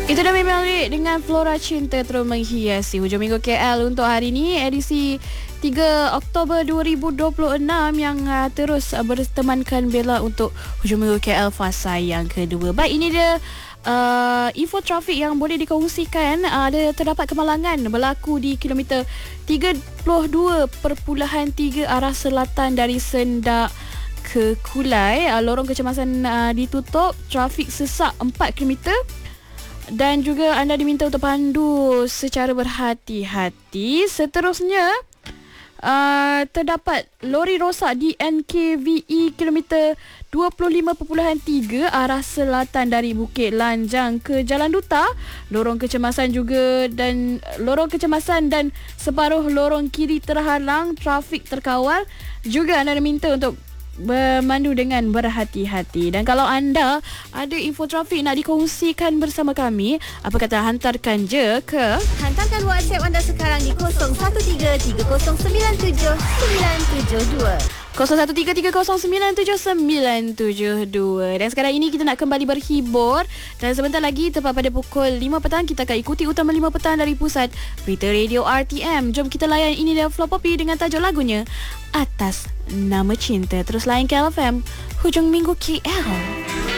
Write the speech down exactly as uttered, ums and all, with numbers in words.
Itu dah memang lirik dengan Flora Cinta terus menghiasi hujung minggu K L untuk hari ini, edisi tiga Oktober dua ribu dua puluh enam yang uh, terus uh, bertemankan Bella untuk hujung minggu K L fasa yang kedua. Baik, ini dia uh, info trafik yang boleh dikongsikan. Uh, ada terdapat kemalangan berlaku di kilometer tiga puluh dua perpuluhan tiga arah selatan dari Sendak ke Kulai. Uh, lorong kecemasan uh, ditutup, trafik sesak empat kilometer. Dan juga anda diminta untuk pandu secara berhati-hati. Seterusnya, uh, terdapat lori rosak di N K V E kilometer dua puluh lima perpuluhan tiga arah selatan dari Bukit Lanjang ke Jalan Duta. Lorong kecemasan juga dan lorong kecemasan dan separuh lorong kiri terhalang, trafik terkawal. Juga anda diminta untuk bermandu dengan berhati-hati. Dan kalau anda ada info trafik nak dikongsikan bersama kami, apa kata hantarkan je ke Hantarkan WhatsApp anda sekarang di kosong satu tiga tiga kosong sembilan tujuh sembilan tujuh dua kosong satu tiga tiga kosong sembilan tujuh sembilan tujuh dua. Dan sekarang ini kita nak kembali berhibur. Dan sebentar lagi tepat pada pukul lima petang kita akan ikuti utama lima petang dari Pusat Berita Radio R T M. Jom kita layan ini dia Flo Poppy dengan tajuk lagunya Atas Nama Cinta. Terus layan K L F M hujung minggu K L.